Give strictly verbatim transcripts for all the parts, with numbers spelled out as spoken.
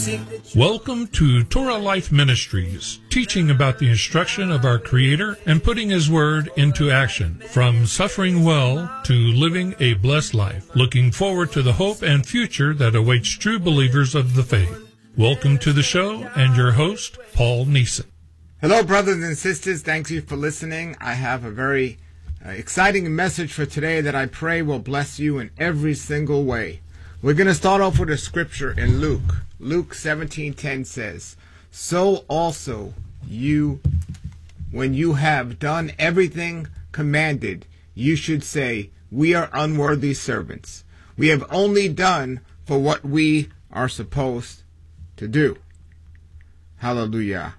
Welcome to Torah Life Ministries, teaching about the instruction of our Creator and putting His Word into action, from suffering well to living a blessed life, looking forward to the hope and future that awaits true believers of the faith. Welcome to the show, and your host, Paul Neeson. Hello, brothers and sisters. Thank you for listening. I have a very uh, exciting message for today that I pray will bless you in every single way. We're going to start off with a scripture in Luke. Luke seventeen ten says, "So also you, when you have done everything commanded, you should say, 'We are unworthy servants. We have only done for what we are supposed to do.'" Hallelujah.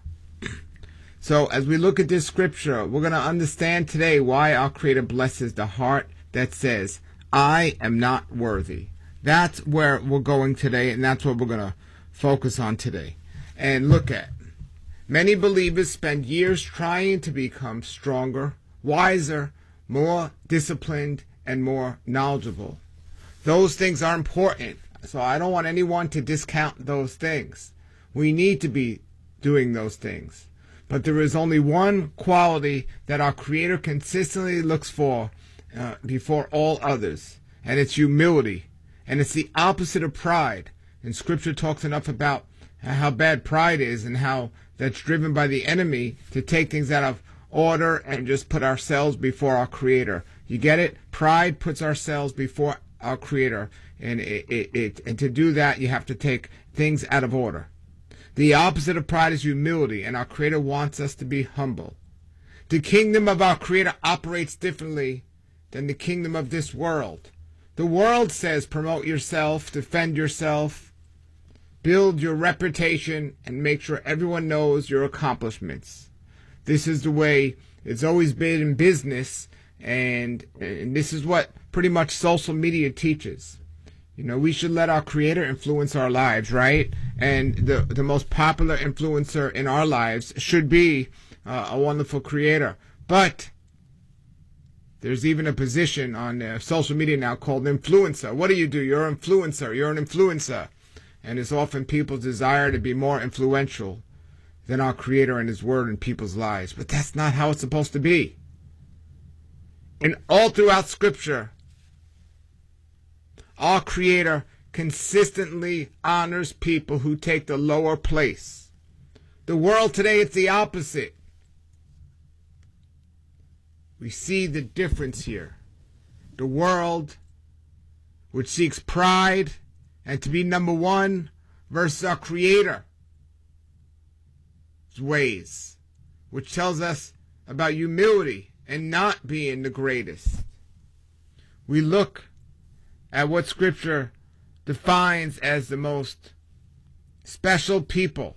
So as we look at this scripture, we're going to understand today why our Creator blesses the heart that says, "I am not worthy." That's where we're going today, and that's what we're going to focus on today. And look at, many believers spend years trying to become stronger, wiser, more disciplined, and more knowledgeable. Those things are important, so I don't want anyone to discount those things. We need to be doing those things. But there is only one quality that our Creator consistently looks for uh, before all others, and it's humility. And it's the opposite of pride. And Scripture talks enough about how bad pride is and how that's driven by the enemy to take things out of order and just put ourselves before our Creator. You get it? Pride puts ourselves before our Creator. And, it, it, it, and to do that, you have to take things out of order. The opposite of pride is humility, and our Creator wants us to be humble. The kingdom of our Creator operates differently than the kingdom of this world. The world says promote yourself, defend yourself, build your reputation, and make sure everyone knows your accomplishments. This is the way it's always been in business, and, and this is what pretty much social media teaches. You know, we should let our Creator influence our lives, right? And the, the most popular influencer in our lives should be uh, a wonderful Creator. But there's even a position on uh, social media now called influencer. What do you do? You're an influencer. You're an influencer. And it's often people's desire to be more influential than our Creator and His Word in people's lives. But that's not how it's supposed to be. And all throughout Scripture, our Creator consistently honors people who take the lower place. The world today, it's the opposite. We see the difference here. The world, which seeks pride and to be number one, versus our Creator's ways, which tells us about humility and not being the greatest. We look at what Scripture defines as the most special people.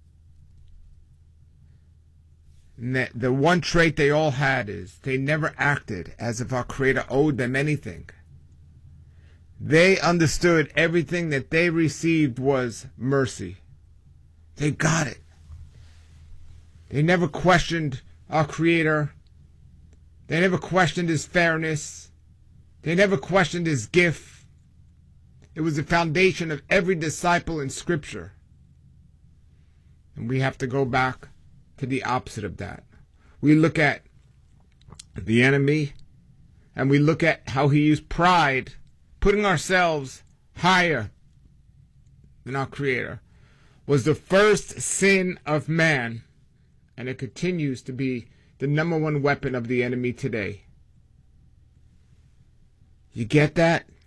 And the one trait they all had is they never acted as if our Creator owed them anything. They understood everything that they received was mercy. They got it. They never questioned our Creator. They never questioned His fairness. They never questioned His gift. It was the foundation of every disciple in Scripture. And we have to go back to the opposite of that. We look at the enemy, and we look at how he used pride, putting ourselves higher than our Creator, was the first sin of man, and it continues to be the number one weapon of the enemy today. You get that?